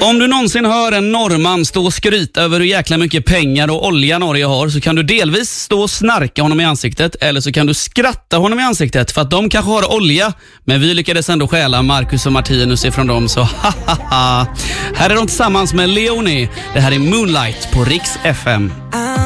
Om du någonsin hör en norrman stå och skryta över hur jäkla mycket pengar och olja Norge har, så kan du delvis stå och snarka honom i ansiktet, eller så kan du skratta honom i ansiktet, för att de kanske har olja, men vi lyckades ändå stjäla Marcus och Martinus ifrån dem, så hahaha. Här är de tillsammans med Leonie. Det här är Moonlight på Riks FM.